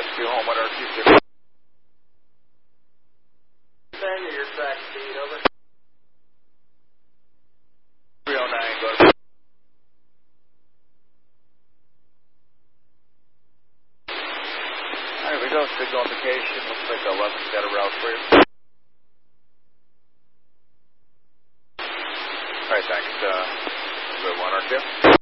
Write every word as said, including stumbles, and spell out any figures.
rescue home at R Q zero. Send your track speed, over. three oh nine, go. There we go, signal indication. Looks like eleven's got a route for you. Alright, thanks. Uh, good one, R Q.